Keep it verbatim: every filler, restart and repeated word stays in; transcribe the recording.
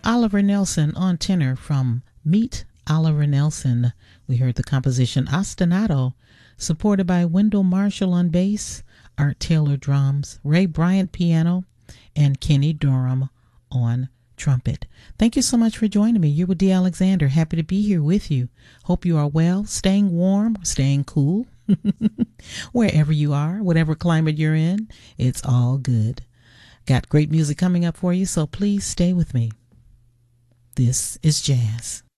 Oliver Nelson on tenor from Meet Oliver Nelson. We heard the composition Ostinato, supported by Wendell Marshall on bass, Art Taylor drums, Ray Bryant piano, and Kenny Dorham on trumpet. Thank you so much for joining me. You're with Dee Alexander. Happy to be here with you. Hope you are well, staying warm, staying cool. Wherever you are, whatever climate you're in, it's all good. Got great music coming up for you, so please stay with me. This is jazz.